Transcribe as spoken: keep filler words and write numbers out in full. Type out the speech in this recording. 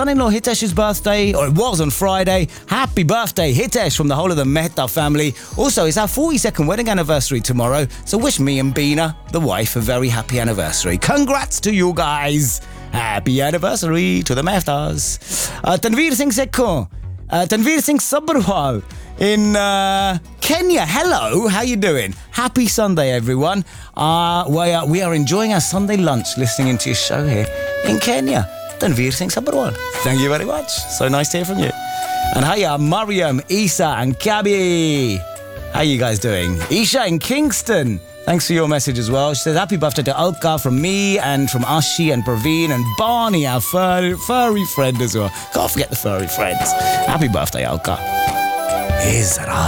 son-in-law Hitesh's birthday, or it was on Friday. Happy birthday, Hitesh, from the whole of the Mehta family. Also, it's our forty-second wedding anniversary tomorrow, so wish me and Beena, the wife, a very happy anniversary. Congrats to you guys. Happy anniversary to the Mehtas. Uh, Tanveer Singh Sekho. Uh, Tanveer Singh Sabharwal in uh, Kenya. Hello, how you doing? Happy Sunday, everyone. Uh, we, are, we are enjoying our Sunday lunch listening into your show here in Kenya. Tanveer Singh Sabharwal. Thank you very much. So nice to hear from you. And hiya, Mariam, Isa and Kabi. How you guys doing? Isha in Kingston. Thanks for your message as well. She says, happy birthday to Alka from me and from Ashi and Praveen and Barney, our fur- furry friend as well. Can't forget the furry friends. Happy birthday, Alka. Is that